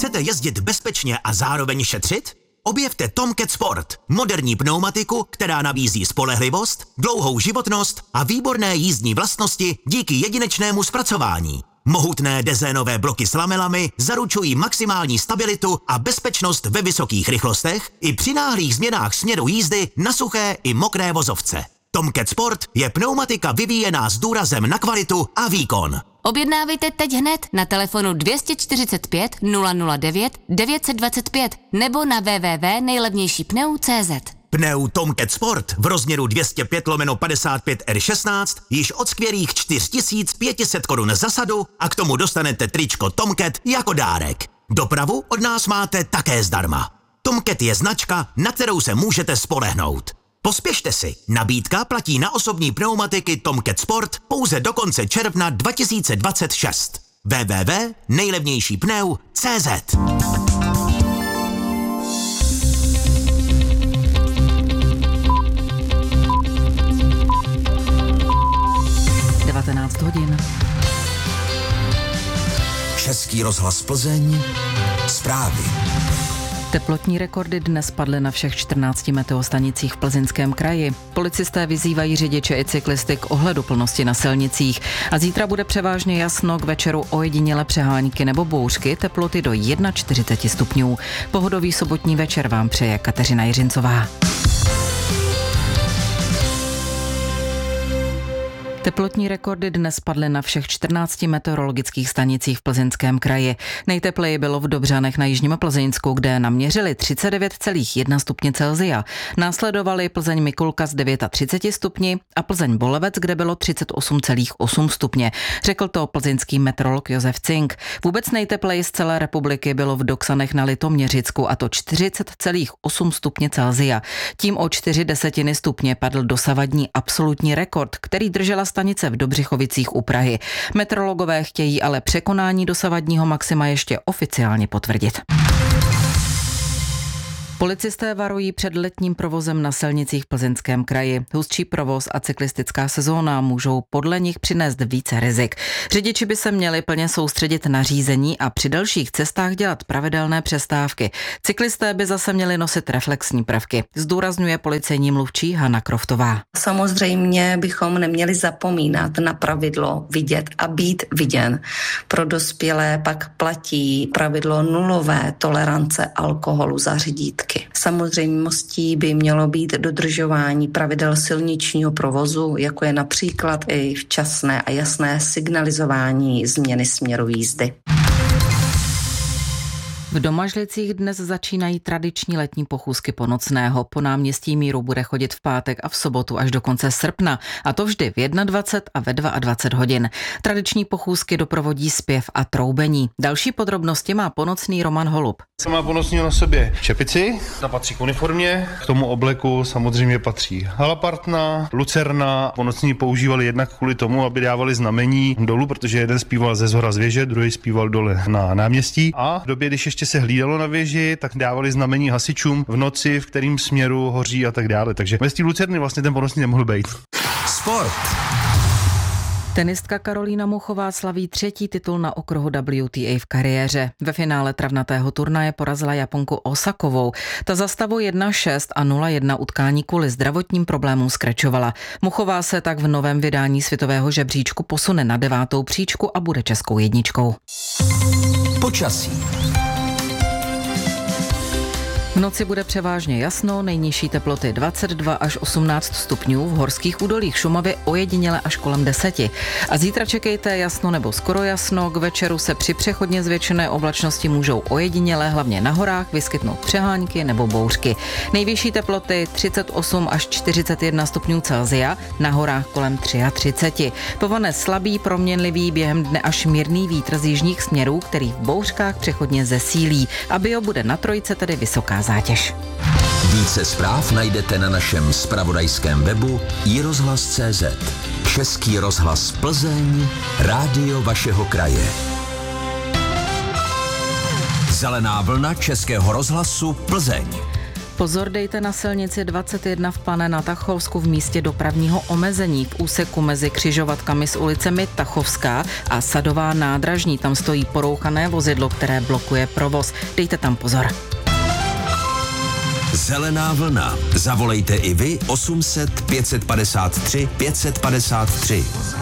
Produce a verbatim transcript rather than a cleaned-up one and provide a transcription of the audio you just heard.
Chcete jezdit bezpečně a zároveň šetřit? Objevte Tomcat Sport, moderní pneumatiku, která nabízí spolehlivost, dlouhou životnost a výborné jízdní vlastnosti díky jedinečnému zpracování. Mohutné dezénové bloky s lamelami zaručují maximální stabilitu a bezpečnost ve vysokých rychlostech i při náhlých změnách směru jízdy na suché i mokré vozovce. Tomcat Sport je pneumatika vyvíjená s důrazem na kvalitu a výkon. Objednávejte teď hned na telefonu dvě stě čtyřicet pět nula nula devět devět set dvacet pět nebo na w w w tečka nejlevnější pneu tečka cé zet. Pneu Tomcat Sport v rozměru dvě stě pět lomeno padesát pět R šestnáct již od skvělých čtyři tisíce pět set korun za sadu a k tomu dostanete tričko Tomcat jako dárek. Dopravu od nás máte také zdarma. Tomcat je značka, na kterou se můžete spolehnout. Pospěšte si, nabídka platí na osobní pneumatiky Tomcat Sport pouze do konce června dva tisíce dvacet šest. w w w tečka nejlevnější pneu tečka cé zet. devatenáct hodin. Český rozhlas Plzeň, zprávy. Teplotní rekordy dnes padly na všech čtrnácti meteostanicích v Plzeňském kraji. Policisté vyzývají řidiče i cyklisty k ohleduplnosti na silnicích. A zítra bude převážně jasno, k večeru ojediněle přehánky nebo bouřky, teploty do čtyřicet jedna stupňů. Pohodový sobotní večer vám přeje Kateřina Jiřincová. Teplotní rekordy dnes padly na všech čtrnácti meteorologických stanicích v Plzeňském kraji. Nejtepleji bylo v Dobřanech na jižním Plzeňsku, kde naměřili třicet devět celá jedna stupně Celsia. Následovali Plzeň Mikulka s třiceti devíti stupni a Plzeň Bolevec, kde bylo třicet osm celá osm stupně. Řekl to plzeňský meteorolog Josef Cink. Vůbec nejtepleji z celé republiky bylo v Doksanech na Litoměřicku, a to čtyřicet celá osm stupně Celsia. Tím o čtyři desetiny stupně padl dosavadní absolutní rekord, který držela stanice v Dobřichovicích u Prahy. Meteorologové chtějí ale překonání dosavadního maxima ještě oficiálně potvrdit. Policisté varují před letním provozem na silnicích v Plzeňském kraji. Hustší provoz a cyklistická sezóna můžou podle nich přinést více rizik. Řidiči by se měli plně soustředit na řízení a při dalších cestách dělat pravidelné přestávky. Cyklisté by zase měli nosit reflexní prvky, zdůrazňuje policejní mluvčí Hana Kroftová. Samozřejmě bychom neměli zapomínat na pravidlo vidět a být viděn. Pro dospělé pak platí pravidlo nulové tolerance alkoholu za řidítky. Samozřejmostí by mělo být dodržování pravidel silničního provozu, jako je například i včasné a jasné signalizování změny směru jízdy. V Domažlicích dnes začínají tradiční letní pochůzky Ponocného. Po náměstí Míru bude chodit v pátek a v sobotu až do konce srpna, a to vždy v dvacet jedna a ve dvacet dva hodin. Tradiční pochůzky doprovodí zpěv a troubení. Další podrobnosti má Ponocný Roman Holub. Má Ponocný na sobě čepici, ta patří k uniformě, k tomu obleku samozřejmě patří halapartna, lucerna. Ponocní používali jednak kvůli tomu, aby dávali znamení dolů, protože jeden zpíval ze zhora z věže, druhý zpíval dole na náměstí, a v době, když ještě se hlídalo na věži, tak dávali znamení hasičům v noci, v kterým směru hoří a tak dále. Takže bez té lucerny vlastně ten Ponocný nemohl být. Sport. Tenistka Karolína Muchová slaví třetí titul na okruhu W T A v kariéře. Ve finále travnatého turnaje porazila Japonku Osakovou. Ta za stavu jedna šest a nula jedna utkání kvůli zdravotním problémům skračovala. Muchová se tak v novém vydání světového žebříčku posune na devátou příčku a bude českou jedničkou. Počasí. V noci bude převážně jasno, nejnižší teploty dvacet dva až osmnáct stupňů, v horských údolích Šumavy ojediněle až kolem deseti. A zítra čekejte jasno nebo skoro jasno, k večeru se při přechodně zvětšené oblačnosti můžou ojediněle, hlavně na horách, vyskytnout přehánky nebo bouřky. Nejvyšší teploty třicet osm až čtyřicet jedna stupňů Celsia, na horách kolem třicet tři. Povane slabý, proměnlivý, během dne až mírný vítr z jižních směrů, který v bouřkách přechodně zesílí. A bio bude na trojce tedy vysoká zátěž. Více zpráv najdete na našem zpravodajském webu i rozhlas tečka cé zet. Český rozhlas Plzeň, rádio vašeho kraje. Zelená vlna Českého rozhlasu Plzeň. Pozor dejte na silnici dvacet jedna v Plané na Tachovsku v místě dopravního omezení v úseku mezi křižovatkami s ulicemi Tachovská a Sadová nádražní. Tam stojí porouchané vozidlo, které blokuje provoz. Dejte tam pozor. Zelená vlna. Zavolejte i vy osm set pět set padesát tři pět set padesát tři.